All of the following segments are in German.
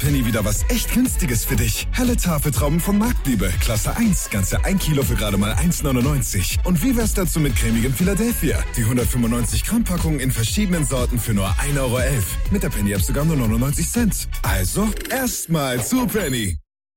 Penny wieder was echt Günstiges für dich. Helle Tafeltrauben von Marktliebe, Klasse 1, ganze 1 Kilo für gerade mal 1,99. Und wie wär's dazu mit cremigem Philadelphia? Die 195 Gramm Packung in verschiedenen Sorten für nur 1,11 Euro. Mit der Penny-App sogar nur 99 Cent. Also erstmal zu Penny.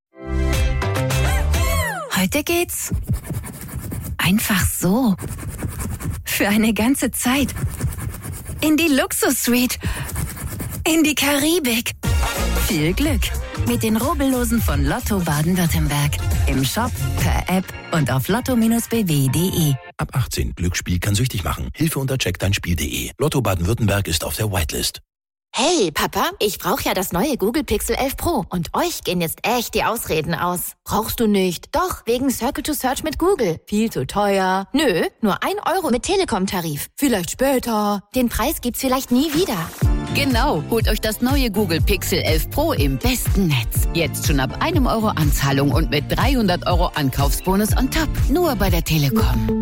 Heute geht's einfach so. Für eine ganze Zeit. In die Luxus-Suite. In die Karibik. Viel Glück mit den Rubbellosen von Lotto Baden-Württemberg. Im Shop, per App und auf lotto-bw.de. Ab 18. Glücksspiel kann süchtig machen. Hilfe unter checkdeinspiel.de. Lotto Baden-Württemberg ist auf der Whitelist. Hey, Papa, ich brauche ja das neue Google Pixel 11 Pro. Und euch gehen jetzt echt die Ausreden aus. Brauchst du nicht? Doch, wegen Circle to Search mit Google. Viel zu teuer. Nö, nur 1 Euro mit Telekom-Tarif. Vielleicht später. Den Preis gibt's vielleicht nie wieder. Genau, holt euch das neue Google Pixel 11 Pro im besten Netz. Jetzt schon ab 1 Euro Anzahlung und mit 300 Euro Ankaufsbonus on top. Nur bei der Telekom.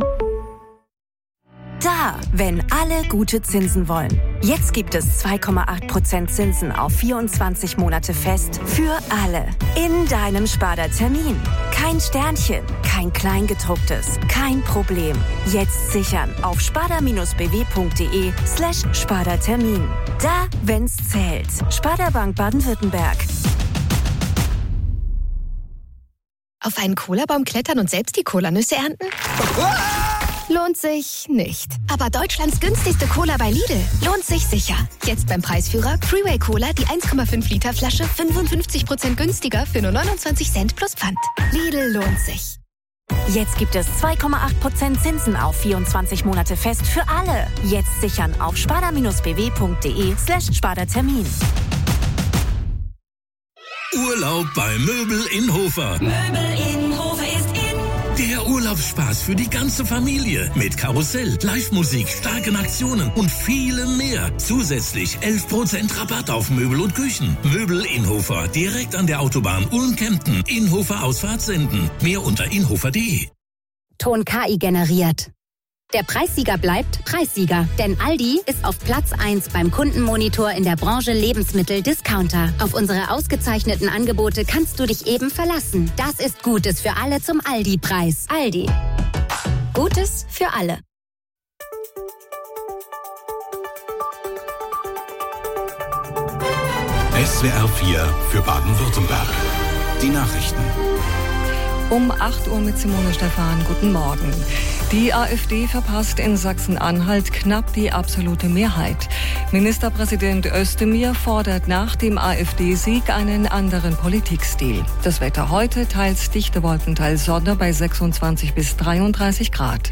Da, wenn alle gute Zinsen wollen. Jetzt gibt es 2,8% Zinsen auf 24 Monate fest für alle. In deinem Sparda-Termin. Kein Sternchen, kein Kleingedrucktes, kein Problem. Jetzt sichern auf sparda-bw.de/Sparda-Termin. Da, wenn's zählt. Sparda Bank Baden-Württemberg. Auf einen Cola-Baum klettern und selbst die Cola-Nüsse ernten? Lohnt sich nicht. Aber Deutschlands günstigste Cola bei Lidl lohnt sich sicher. Jetzt beim Preisführer Freeway Cola, die 1,5 Liter Flasche 55% günstiger für nur 29 Cent plus Pfand. Lidl lohnt sich. Jetzt gibt es 2,8% Zinsen auf 24 Monate fest für alle. Jetzt sichern auf sparda-bw.de/Sparda-Termin. Urlaub bei Möbel Innhofer. Möbel Innhofer ist in. Der Urlaubsspaß für die ganze Familie. Mit Karussell, Live-Musik, starken Aktionen und vielem mehr. Zusätzlich 11% Rabatt auf Möbel und Küchen. Möbel Innhofer, direkt an der Autobahn Ulm-Kempten. Innhofer Ausfahrt senden. Mehr unter innhofer.de. Ton KI generiert. Der Preissieger bleibt Preissieger, denn Aldi ist auf Platz 1 beim Kundenmonitor in der Branche Lebensmittel-Discounter. Auf unsere ausgezeichneten Angebote kannst du dich eben verlassen. Das ist Gutes für alle zum Aldi-Preis. Aldi. Gutes für alle. SWR 4 für Baden-Württemberg. Die Nachrichten. Um 8 Uhr mit Simone Stephan. Guten Morgen. Die AfD verpasst in Sachsen-Anhalt knapp die absolute Mehrheit. Ministerpräsident Özdemir fordert nach dem AfD-Sieg einen anderen Politikstil. Das Wetter heute: teils dichte Wolken, teils Sonne bei 26 bis 33 Grad.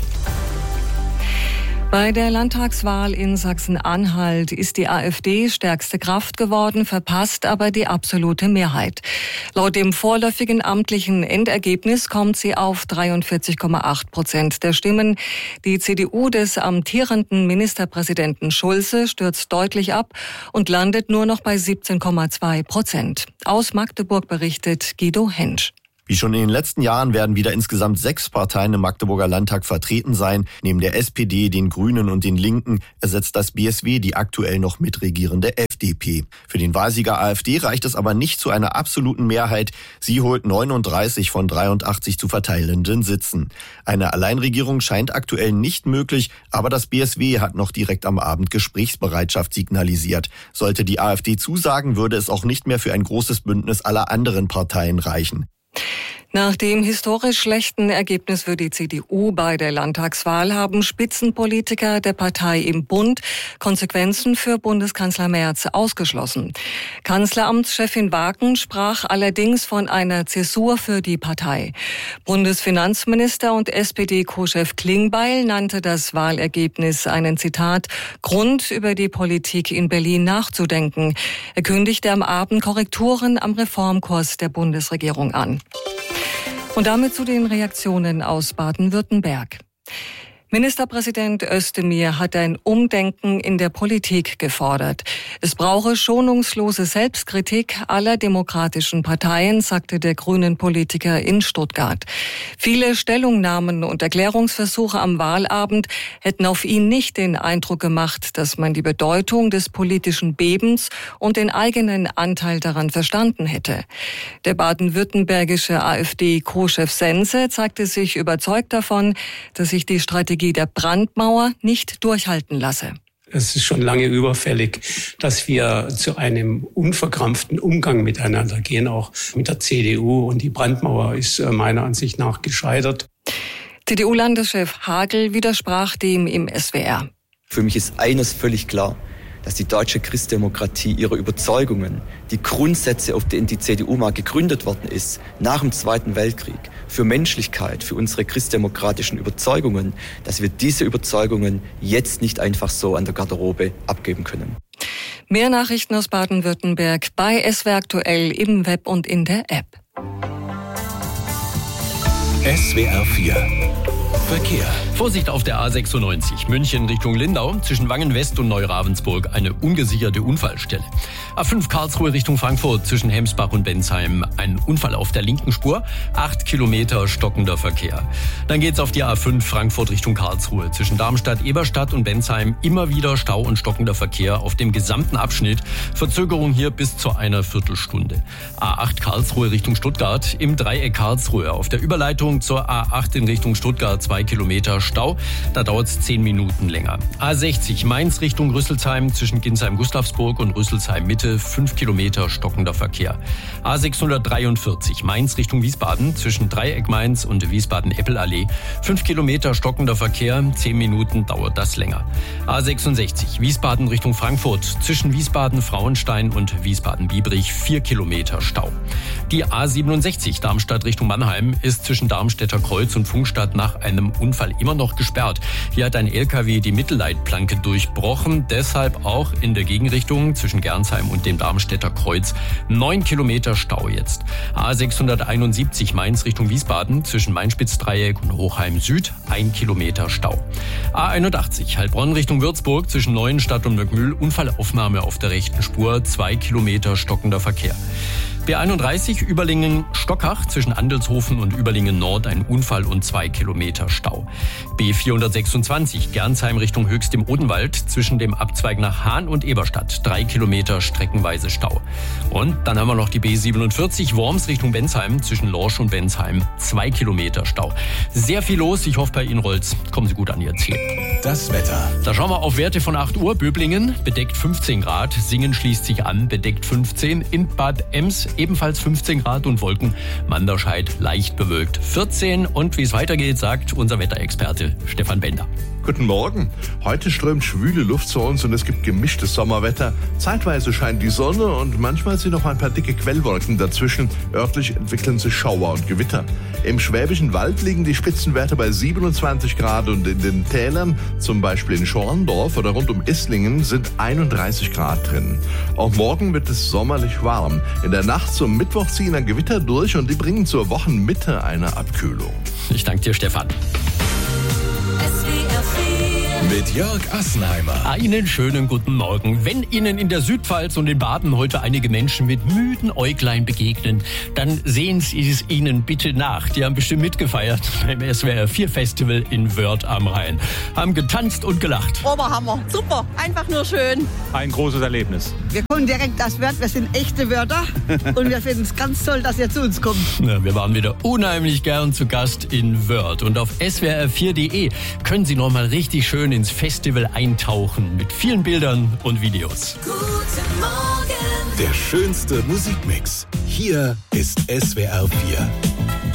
Bei der Landtagswahl in Sachsen-Anhalt ist die AfD stärkste Kraft geworden, verpasst aber die absolute Mehrheit. Laut dem vorläufigen amtlichen Endergebnis kommt sie auf 43,8% der Stimmen. Die CDU des amtierenden Ministerpräsidenten Schulze stürzt deutlich ab und landet nur noch bei 17,2%. Aus Magdeburg berichtet Guido Hensch. Wie schon in den letzten Jahren werden wieder insgesamt 6 Parteien im Magdeburger Landtag vertreten sein. Neben der SPD, den Grünen und den Linken ersetzt das BSW die aktuell noch mitregierende FDP. Für den Wahlsieger AfD reicht es aber nicht zu einer absoluten Mehrheit. Sie holt 39 von 83 zu verteilenden Sitzen. Eine Alleinregierung scheint aktuell nicht möglich, aber das BSW hat noch direkt am Abend Gesprächsbereitschaft signalisiert. Sollte die AfD zusagen, würde es auch nicht mehr für ein großes Bündnis aller anderen Parteien reichen. Nach dem historisch schlechten Ergebnis für die CDU bei der Landtagswahl haben Spitzenpolitiker der Partei im Bund Konsequenzen für Bundeskanzler Merz ausgeschlossen. Kanzleramtschefin Wagen sprach allerdings von einer Zäsur für die Partei. Bundesfinanzminister und SPD-Co-Chef Klingbeil nannte das Wahlergebnis einen, Zitat, Grund, über die Politik in Berlin nachzudenken. Er kündigte am Abend Korrekturen am Reformkurs der Bundesregierung an. Und damit zu den Reaktionen aus Baden-Württemberg. Ministerpräsident Özdemir hat ein Umdenken in der Politik gefordert. Es brauche schonungslose Selbstkritik aller demokratischen Parteien, sagte der grünen Politiker in Stuttgart. Viele Stellungnahmen und Erklärungsversuche am Wahlabend hätten auf ihn nicht den Eindruck gemacht, dass man die Bedeutung des politischen Bebens und den eigenen Anteil daran verstanden hätte. Der baden-württembergische AfD-Co-Chef Sense zeigte sich überzeugt davon, dass sich die Strategie der Brandmauer nicht durchhalten lasse. Es ist schon lange überfällig, dass wir zu einem unverkrampften Umgang miteinander gehen, auch mit der CDU. Und die Brandmauer ist meiner Ansicht nach gescheitert. CDU-Landeschef Hagel widersprach dem im SWR. Für mich ist eines völlig klar, dass die deutsche Christdemokratie ihre Überzeugungen, die Grundsätze, auf denen die CDU mal gegründet worden ist, nach dem Zweiten Weltkrieg, für Menschlichkeit, für unsere christdemokratischen Überzeugungen, dass wir diese Überzeugungen jetzt nicht einfach so an der Garderobe abgeben können. Mehr Nachrichten aus Baden-Württemberg bei SWR aktuell im Web und in der App. SWR 4 Verkehr. Vorsicht auf der A96 München Richtung Lindau, zwischen Wangen-West und Neu-Ravensburg eine ungesicherte Unfallstelle. A5 Karlsruhe Richtung Frankfurt, zwischen Hemsbach und Bensheim ein Unfall auf der linken Spur, 8 Kilometer stockender Verkehr. Dann geht's auf die A5 Frankfurt Richtung Karlsruhe, zwischen Darmstadt, Eberstadt und Bensheim immer wieder Stau und stockender Verkehr auf dem gesamten Abschnitt. Verzögerung hier bis zu einer Viertelstunde. A8 Karlsruhe Richtung Stuttgart, im Dreieck Karlsruhe auf der Überleitung zur A8 in Richtung Stuttgart 2 Kilometer Stau, da dauert es 10 Minuten länger. A60 Mainz Richtung Rüsselsheim, zwischen Ginsheim-Gustavsburg und Rüsselsheim Mitte 5 Kilometer stockender Verkehr. A643 Mainz Richtung Wiesbaden, zwischen Dreieck Mainz und Wiesbaden-Eppelallee 5 Kilometer stockender Verkehr, 10 Minuten dauert das länger. A66 Wiesbaden Richtung Frankfurt, zwischen Wiesbaden-Frauenstein und Wiesbaden-Biebrich 4 Kilometer Stau. Die A67 Darmstadt Richtung Mannheim ist zwischen Darmstädter Kreuz und Funkstadt nach einem Unfall immer noch gesperrt. Hier hat ein LKW die Mittelleitplanke durchbrochen, deshalb auch in der Gegenrichtung zwischen Gernsheim und dem Darmstädter Kreuz 9 Kilometer Stau jetzt. A671 Mainz Richtung Wiesbaden, zwischen Main-Spitz-Dreieck und Hochheim Süd 1 Kilometer Stau. A81 Heilbronn Richtung Würzburg, zwischen Neuenstadt und Möckmühl Unfallaufnahme auf der rechten Spur, 2 Kilometer stockender Verkehr. B31 Überlingen-Stockach, zwischen Andelshofen und Überlingen Nord ein Unfall und 2 Kilometer Stau. B426 Gernsheim Richtung Höchst im Odenwald, zwischen dem Abzweig nach Hahn und Eberstadt 3 Kilometer streckenweise Stau. Und dann haben wir noch die B47 Worms Richtung Bensheim, zwischen Lorsch und Bensheim 2 Kilometer Stau. Sehr viel los, ich hoffe bei Ihnen rollt's. Kommen Sie gut an Ihr Ziel. Das Wetter. Da schauen wir auf Werte von 8 Uhr. Böblingen bedeckt 15 Grad, Singen schließt sich an, bedeckt 15, in Bad Ems ebenfalls 15 Grad und Wolken, Manderscheid leicht bewölkt 14. Und wie es weitergeht, sagt unser Wetterexperte Stefan Bender. Guten Morgen. Heute strömt schwüle Luft zu uns und es gibt gemischtes Sommerwetter. Zeitweise scheint die Sonne und manchmal sind noch ein paar dicke Quellwolken dazwischen. Örtlich entwickeln sich Schauer und Gewitter. Im Schwäbischen Wald liegen die Spitzenwerte bei 27 Grad und in den Tälern, zum Beispiel in Schorndorf oder rund um Esslingen, sind 31 Grad drin. Auch morgen wird es sommerlich warm. In der Nacht zum Mittwoch ziehen ein Gewitter durch und die bringen zur Wochenmitte eine Abkühlung. Ich danke dir, Stefan. Mit Jörg Assenheimer. Einen schönen guten Morgen. Wenn Ihnen in der Südpfalz und in Baden heute einige Menschen mit müden Äuglein begegnen, dann sehen Sie es ihnen bitte nach. Die haben bestimmt mitgefeiert beim SWR 4 Festival in Wörth am Rhein. Haben getanzt und gelacht. Oberhammer. Super. Einfach nur schön. Ein großes Erlebnis. Wir kommen direkt aus Wörth. Wir sind echte Wörther. Und wir finden es ganz toll, dass ihr zu uns kommt. Ja, wir waren wieder unheimlich gern zu Gast in Wörth. Und auf swr4.de können Sie noch mal richtig schön ins Festival eintauchen mit vielen Bildern und Videos. Guten Morgen. Der schönste Musikmix. Hier ist SWR 4.